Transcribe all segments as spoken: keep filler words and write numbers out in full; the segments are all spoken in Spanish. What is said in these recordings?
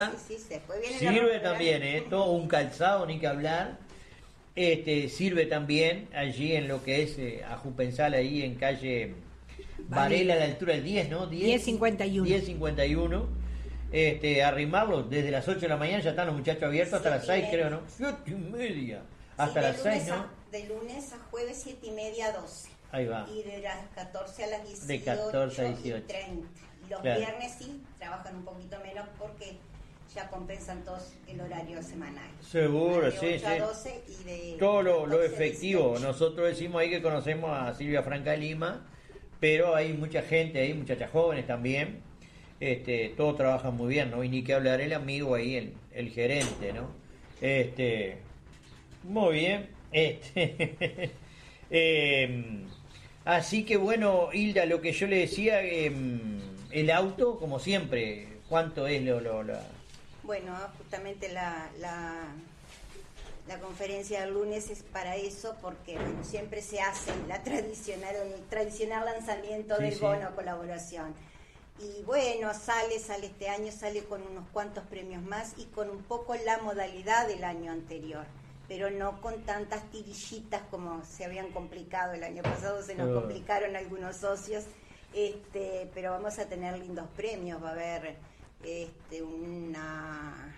Sí, sí, se fue bien. Sirve también, ¿eh? Todo un calzado, ni que hablar. Este, sirve también allí en lo que es eh, Ajupensal, ahí en calle Varela, a la altura del diez, ¿no? diez cincuenta y uno. diez cincuenta y uno. Este, arrimarlo desde las ocho de la mañana, ya están los muchachos abiertos hasta las seis, creo, ¿no? siete y media. Hasta sí, las seis, ¿no? A, de lunes a jueves, siete y media a doce. Ahí va. Y de las catorce a las dieciocho. De catorce a dieciocho. Y treinta. Los claro. viernes sí, trabajan un poquito menos porque ya compensan todos el horario semanal. Seguro, de sí, ocho a sí. doce y de todo lo, lo doce a efectivo. dieciocho. Nosotros decimos ahí que conocemos a Silvia Franca Lima, pero hay mucha gente ahí, muchachas jóvenes también. Este, todos trabajan muy bien, ¿no? Y ni que hablar el amigo ahí, el, el gerente, ¿no? Este, muy bien. Este, eh, así que bueno, Hilda, lo que yo le decía, eh, el auto, como siempre, ¿cuánto es lo, lo, lo... Bueno, justamente la, la, la conferencia del lunes es para eso, porque bueno, siempre se hace la tradicional, el tradicional lanzamiento Sí, del sí. bono colaboración. Y bueno, sale, sale este año, sale con unos cuantos premios más y con un poco la modalidad del año anterior, pero no con tantas tirillitas como se habían complicado el año pasado, se nos Oh. complicaron algunos socios, este, pero vamos a tener lindos premios, va a haber este, una,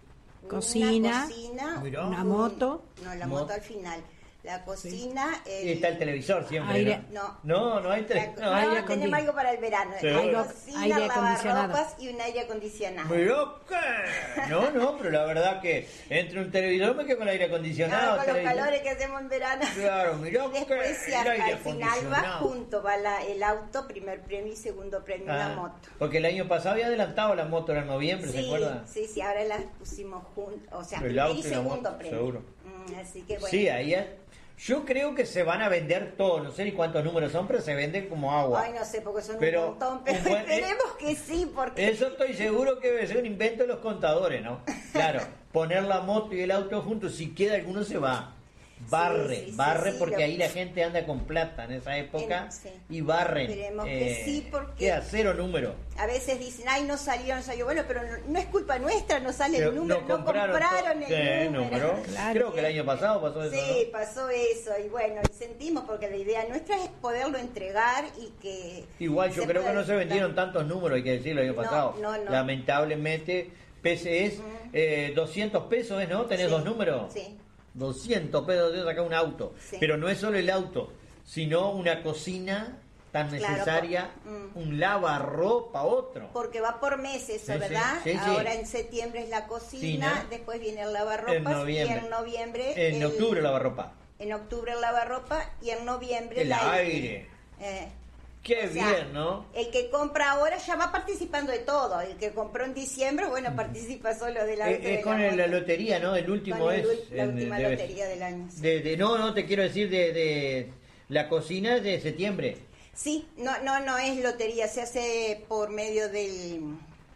Cocina, una, cocina, Mirá. una un- moto. no, la Mo- moto al final. La cocina, Y el- está el televisor siempre, Aire- no. ¿no? No, no hay la- televisor. no, aire tenemos acondicionado. algo para el verano. Sí. La Algo- cocina, aire acondicionado. lavarropas y un aire acondicionado. Mirá que... No, no, pero la verdad que entre un televisor me quedo con el aire acondicionado. Ahora con los televisor. calores que hacemos en verano. Claro, mirá Y después, que si el hasta aire el final va acondicionado. junto, va la- el auto, primer premio y segundo premio, Ah, la moto. porque el año pasado había adelantado la moto, era en noviembre, ¿se Sí, acuerda? sí, sí, ahora las pusimos juntos, o sea, El primer auto y y la segundo moto, premio. seguro. Mm, así que bueno. Sí, ahí es- yo creo que se van a vender todos, no sé ni cuántos números son, pero se venden como agua. Ay, no sé, porque son Pero un montón, pero un buen- esperemos que sí, porque... Eso estoy seguro que debe ser un invento de los contadores, ¿no? Claro, poner la moto y el auto juntos, si queda alguno se va. Barre, Sí, sí, sí, barre sí, porque lo- ahí la gente anda con plata en esa época En- sí. y barren. Esperemos que sí, porque- Queda cero número. A veces dicen, ay, no salió, no salió. Bueno, pero no, no es culpa nuestra, no sale Pero el número, no compraron, to- el sí, número. Claro. Creo que el año pasado pasó eso, Sí, ¿no? pasó eso, y bueno, y sentimos, porque la idea nuestra es poderlo entregar y que... Igual yo se creo que pueda no se vendieron disfrutar. tantos números, hay que decirlo, el año No, pasado. no, no. Lamentablemente, P C es eh, doscientos pesos, ¿eh, ¿no? ¿Tenés Sí, dos números? sí. doscientos pesos de sacar un auto. Sí. Pero no es solo el auto, sino una cocina tan Claro, necesaria, por- mm. un lavarropa, otro. Porque va por meses, Sí, sí, ¿verdad? sí, sí. Ahora en septiembre es la cocina, Sí, ¿no? después viene el lavarropas En noviembre. y en noviembre... En el- octubre lavarropa. En octubre el lavarropa y en noviembre El aire. Eh, Qué o sea, bien, ¿no? El que compra ahora ya va participando de todo. El que compró en diciembre, bueno, participa solo del auto. Es, de es con el- la moto. lotería, ¿no? El último Con el es... ul- la en- última debe- lotería del año. Sí. de- de- no, no, te quiero decir de, de la cocina es de septiembre. Sí, no, no, no es lotería, se hace por medio del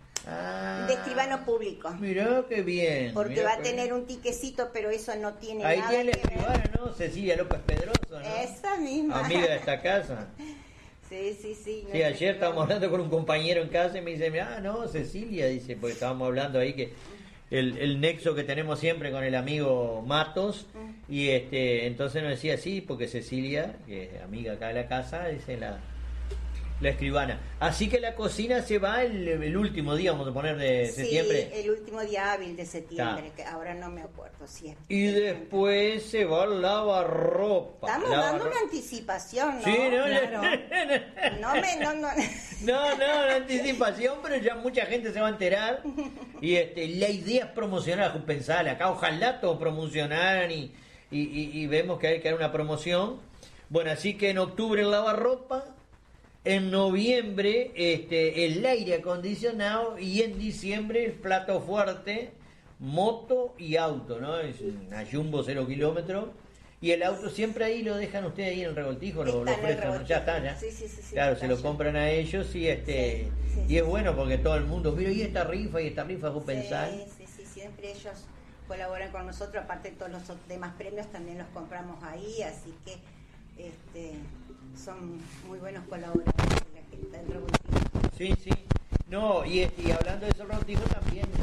Ah, de escribano público. Mirá qué bien. Porque mirá va a qué tener bien. un tiquecito, pero eso no tiene Ahí nada tiene la que ver. escribana, ¿no? Cecilia López Pedroso, ¿no? Esa misma. Amiga de esta casa. Sí, sí, sí. Sí, ayer estábamos hablando con un compañero en casa y me dice, ah, no, Cecilia, dice, porque estábamos hablando ahí que el, el nexo que tenemos siempre con el amigo Matos, y este entonces nos decía, sí, porque Cecilia, que es amiga acá de la casa, dice la, la escribana. Así que la cocina se va el, el último día, vamos a poner, de Sí, septiembre. el último día hábil de septiembre, Está. que ahora no me acuerdo si es. Y después se va al lavarropa. Estamos dando Lavarropa. una anticipación, ¿no? Sí, no, Claro. No me, no, no. No, no, la anticipación, pero ya mucha gente se va a enterar. Y este, la idea es promocionar a Juspensal. Acá ojalá todos promocionaran y, y, y, y vemos que hay que dar una promoción. Bueno, así que en octubre el lavarropa, en noviembre este, el aire acondicionado y en diciembre el plato fuerte, moto y auto, ¿no? Es una Jumbo cero kilómetros. Y el auto siempre ahí lo dejan ustedes ahí en el revoltijo, lo, lo Está en el ofrecen, ¿no? Ya está, ya. revoltijo. Sí, sí, sí, sí, claro, está se lo ya. compran a ellos y este Sí, sí, y es sí, bueno porque todo el mundo, mira, y esta rifa y esta rifa Juspensal. Sí, sí, sí, siempre ellos colaboran con nosotros, aparte de todos los demás premios también los compramos ahí, así que este son muy buenos colaboradores la gente del revoltijo. Sí, sí. No, y, este, y hablando de ese revoltijo también